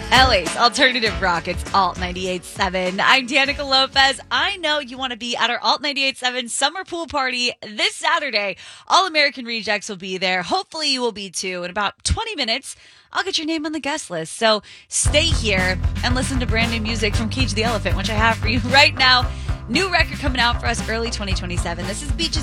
LA's alternative rock. It's Alt 98.7. I'm Danica Lopez. I know you want to be at our Alt 98.7 summer pool party this Saturday. All American Rejects will be there. Hopefully you will be too. In about 20 minutes, I'll get your name on the guest list. So stay here and listen to brand new music from Cage the Elephant, which I have for you right now. New record coming out for us early 2027. This is Beaches